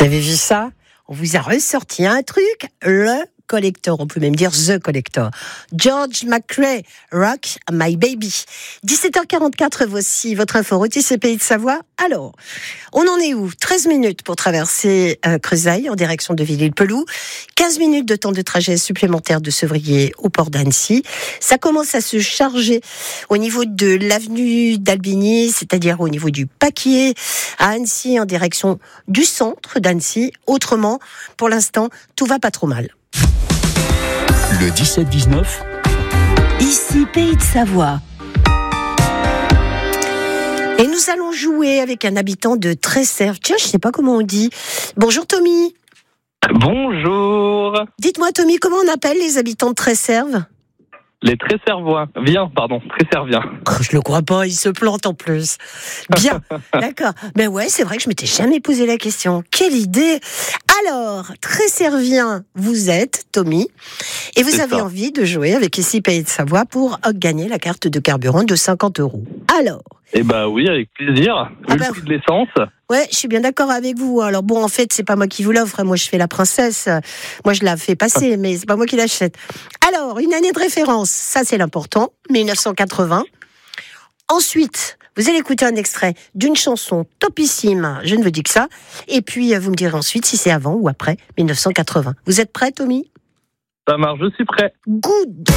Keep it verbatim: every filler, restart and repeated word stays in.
Vous avez vu ça? On vous a ressorti un truc, le Collector, on peut même dire The Collector. George McRae, Rock My Baby. dix-sept heures quarante-quatre, voici votre info Rôtisserie Pays de Savoie. Alors, on en est où? treize minutes pour traverser euh, Creuseuil en direction de Villers-le-Peloux. quinze minutes de temps de trajet supplémentaire de Sevrier au port d'Annecy. Ça commence à se charger au niveau de l'avenue d'Albigny, c'est-à-dire au niveau du Paquier, à Annecy en direction du centre d'Annecy. Autrement, pour l'instant, tout va pas trop mal. Le dix-sept dix-neuf. Ici, Pays de Savoie. Et nous allons jouer avec un habitant de Tresserve. Tiens, je sais pas comment on dit. Bonjour Tommy. Bonjour. Dites-moi Tommy, comment on appelle les habitants de Tresserve? Les Tresservois. Viens, pardon, Tresserviens. Oh, je le crois pas, il se plante en plus. Bien, d'accord. Ben ouais, c'est vrai que je m'étais jamais posé la question. Quelle idée! Alors, Tresservien, vous êtes, Tommy, et vous C'est avez ça. envie de jouer avec Ici Pays de Savoie pour gagner la carte de carburant de cinquante euros. Alors, Eh bah oui, avec plaisir. Vu Ah le bah, prix de l'essence. ouais, je suis bien d'accord avec vous. Alors bon, en fait, c'est pas moi qui vous l'offre. Moi, je fais la princesse. Moi, je la fais passer, mais c'est pas moi qui l'achète. Alors, une année de référence, ça c'est l'important, mille neuf cent quatre-vingts. Ensuite, vous allez écouter un extrait d'une chanson topissime, je ne vous dis que ça. Et puis, vous me direz ensuite si c'est avant ou après mille neuf cent quatre-vingts. Vous êtes prêt, Tommy? Ça marche, je suis prêt. Good.